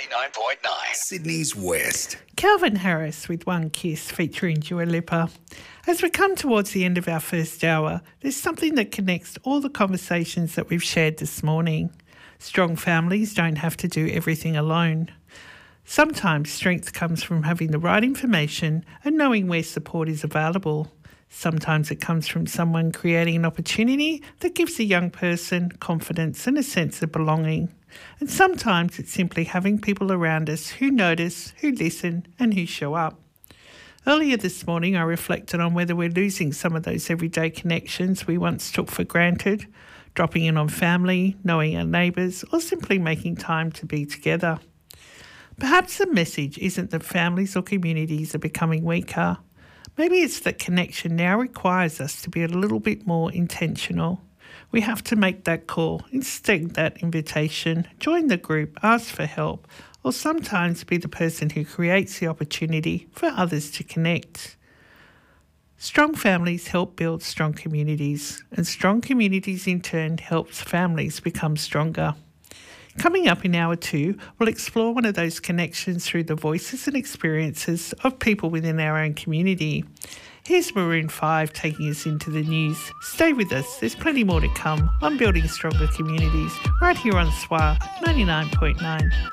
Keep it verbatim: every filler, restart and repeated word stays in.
ninety-nine point nine. Sydney's West. Calvin Harris with One Kiss featuring Dua Lipa. As we come towards the end of our first hour, there's something that connects all the conversations that we've shared this morning. Strong families don't have to do everything alone. Sometimes strength comes from having the right information and knowing where support is available. Sometimes it comes from someone creating an opportunity that gives a young person confidence and a sense of belonging. And sometimes it's simply having people around us who notice, who listen and who show up. Earlier this morning I reflected on whether we're losing some of those everyday connections we once took for granted, dropping in on family, knowing our neighbours, or simply making time to be together. Perhaps the message isn't that families or communities are becoming weaker. Maybe it's that connection now requires us to be a little bit more intentional. We have to make that call, extend that invitation, join the group, ask for help, or sometimes be the person who creates the opportunity for others to connect. Strong families help build strong communities, and strong communities in turn helps families become stronger. Coming up in hour two, we'll explore one of those connections through the voices and experiences of people within our own community. Here's Maroon five taking us into the news. Stay with us, there's plenty more to come on Building Stronger Communities, right here on S W A ninety-nine point nine.